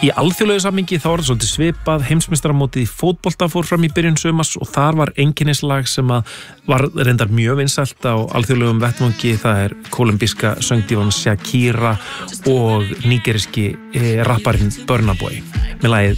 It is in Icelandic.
Í alþjóðlegu samhengi þá það svolítið svipað, heimsmeistaramótið í fótbolta fór fram í byrjun sumars og þar var einkennislag sem að var reyndar mjög vinsælt á alþjóðlegum vettvangi, það kólumbíska söngdívan Shakira og nígeriski rapparinn Burna Boy með lagið